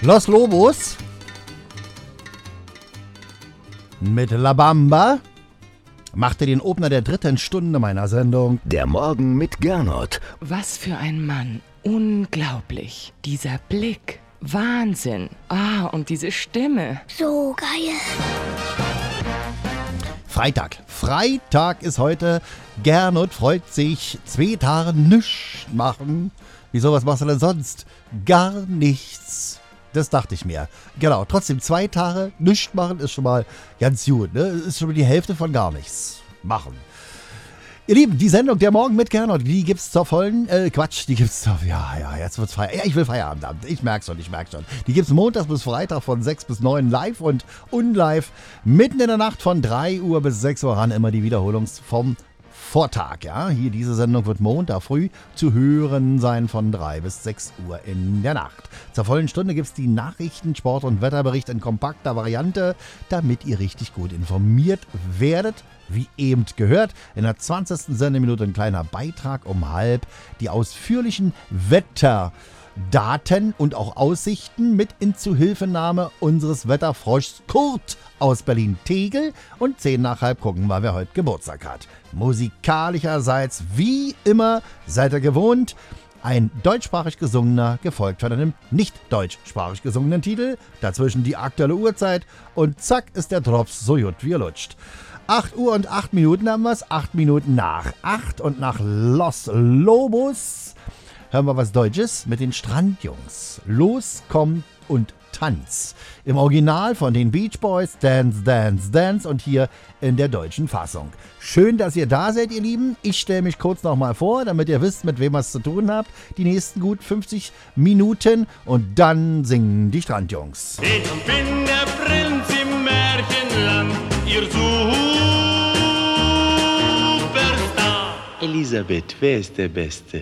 Los Lobos mit La Bamba machte den Opener der 3. Stunde meiner Sendung. Der Morgen mit Gernot. Was für ein Mann. Unglaublich. Dieser Blick. Wahnsinn. Und diese Stimme. So geil. Freitag ist heute. Gernot freut sich. 2 Tage nichts machen. Wieso, was machst du denn sonst? Gar nichts. Das dachte ich mir. Genau, trotzdem 2 Tage nichts machen ist schon mal ganz gut. Ne? Ist schon mal die Hälfte von gar nichts machen. Ihr Lieben, die Sendung Der Morgen mit Gernot, die gibt's zur vollen, die gibt's zur, jetzt wird's Feierabend. Ja, ich will Feierabend haben. Ich merk's schon. Die gibt's Montag bis Freitag von 6 bis 9 live und unlive. Mitten in der Nacht von 3 Uhr bis 6 Uhr ran immer die Wiederholung vom Vortag, ja. Hier, diese Sendung wird Montag früh zu hören sein von 3 bis 6 Uhr in der Nacht. Zur vollen Stunde gibt es die Nachrichten, Sport- und Wetterbericht in kompakter Variante, damit ihr richtig gut informiert werdet. Wie eben gehört, in der 20. Sendeminute ein kleiner Beitrag um halb. Die ausführlichen Wetterdaten und auch Aussichten mit in Zuhilfenahme unseres Wetterfroschs Kurt aus Berlin-Tegel. Und 10 nach halb gucken wir, wer heute Geburtstag hat. Musikalischerseits, wie immer, seid ihr gewohnt, ein deutschsprachig gesungener, gefolgt von einem nicht deutschsprachig gesungenen Titel. Dazwischen die aktuelle Uhrzeit und zack ist der Drops so gut wie er lutscht. 8 Uhr und 8 Minuten haben wir es, 8 Minuten nach 8 und nach Los Lobos hören wir was Deutsches mit den Strandjungs. Los, komm und tanz. Im Original von den Beach Boys, Dance, Dance, Dance und hier in der deutschen Fassung. Schön, dass ihr da seid, ihr Lieben. Ich stelle mich kurz nochmal vor, damit ihr wisst, mit wem ihr es zu tun habt. Die nächsten gut 50 Minuten und dann singen die Strandjungs. Ich bin der Prinz im Märchenland, ihr Superstar. Elisabeth, wer ist der Beste?